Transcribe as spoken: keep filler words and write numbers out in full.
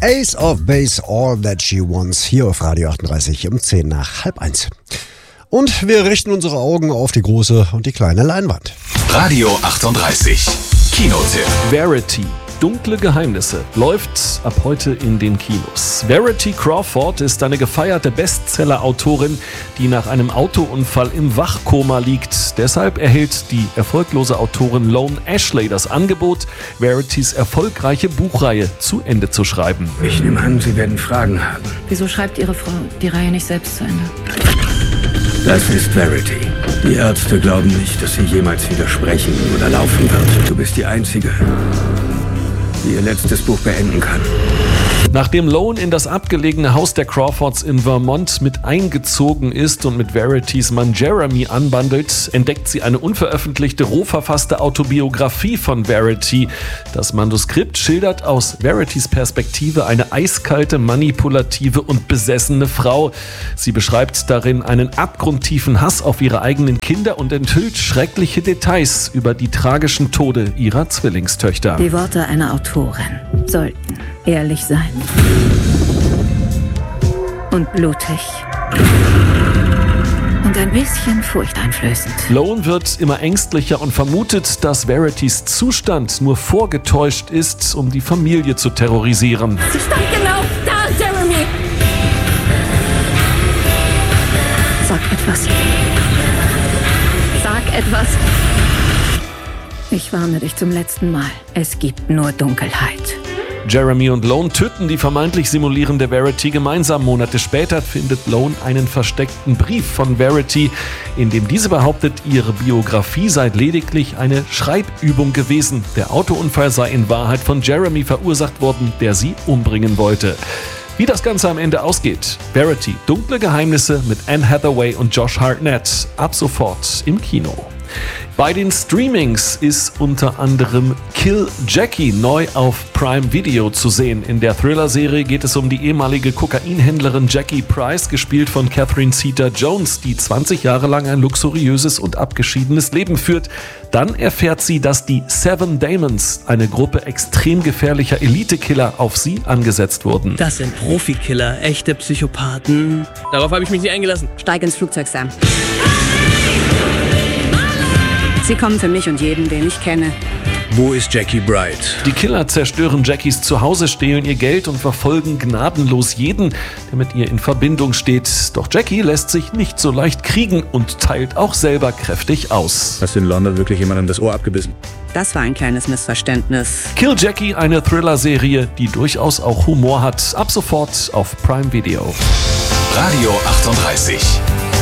Ace of Base, All That She Wants, hier auf Radio achtunddreißig um zehn nach halb eins. Und wir richten unsere Augen auf die große und die kleine Leinwand. Radio achtunddreißig, Kinotipp. Verity. Dunkle Geheimnisse läuft ab heute in den Kinos. Verity Crawford ist eine gefeierte Bestseller-Autorin, die nach einem Autounfall im Wachkoma liegt. Deshalb erhält die erfolglose Autorin Lone Ashley das Angebot, Veritys erfolgreiche Buchreihe zu Ende zu schreiben. Ich nehme an, Sie werden Fragen haben. Wieso schreibt Ihre Frau die Reihe nicht selbst zu Ende? Das ist Verity. Die Ärzte glauben nicht, dass sie jemals wieder sprechen oder laufen wird. Du bist die Einzige, die ihr letztes Buch beenden kann. Nachdem Lone in das abgelegene Haus der Crawfords in Vermont mit eingezogen ist und mit Veritys Mann Jeremy anbandelt, entdeckt sie eine unveröffentlichte, roh verfasste Autobiografie von Verity. Das Manuskript schildert aus Veritys Perspektive eine eiskalte, manipulative und besessene Frau. Sie beschreibt darin einen abgrundtiefen Hass auf ihre eigenen Kinder und enthüllt schreckliche Details über die tragischen Tode ihrer Zwillingstöchter. Die Worte einer Autorin sollten ehrlich sein und blutig und ein bisschen furchteinflößend. Lone wird immer ängstlicher und vermutet, dass Veritys Zustand nur vorgetäuscht ist, um die Familie zu terrorisieren. Sie stand genau da, Jeremy! Sag etwas. Sag etwas. Ich warne dich zum letzten Mal. Es gibt nur Dunkelheit. Jeremy und Lone töten die vermeintlich simulierende Verity gemeinsam. Monate später findet Lone einen versteckten Brief von Verity, in dem diese behauptet, ihre Biografie sei lediglich eine Schreibübung gewesen. Der Autounfall sei in Wahrheit von Jeremy verursacht worden, der sie umbringen wollte. Wie das Ganze am Ende ausgeht: Verity, dunkle Geheimnisse mit Anne Hathaway und Josh Hartnett. Ab sofort im Kino. Bei den Streamings ist unter anderem Kill Jackie neu auf Prime Video zu sehen. In der Thriller-Serie geht es um die ehemalige Kokainhändlerin Jackie Price, gespielt von Catherine Zeta-Jones, die zwanzig Jahre lang ein luxuriöses und abgeschiedenes Leben führt. Dann erfährt sie, dass die Seven Demons, eine Gruppe extrem gefährlicher Elite-Killer, auf sie angesetzt wurden. Das sind Profikiller, echte Psychopathen. Darauf habe ich mich nicht eingelassen. Steig ins Flugzeug, Sam. Sie kommen für mich und jeden, den ich kenne. Wo ist Jackie Bright? Die Killer zerstören Jackies Zuhause, stehlen ihr Geld und verfolgen gnadenlos jeden, der mit ihr in Verbindung steht. Doch Jackie lässt sich nicht so leicht kriegen und teilt auch selber kräftig aus. Hast du in London wirklich jemandem das Ohr abgebissen? Das war ein kleines Missverständnis. Kill Jackie, eine Thriller-Serie, die durchaus auch Humor hat. Ab sofort auf Prime Video. Radio achtunddreißig.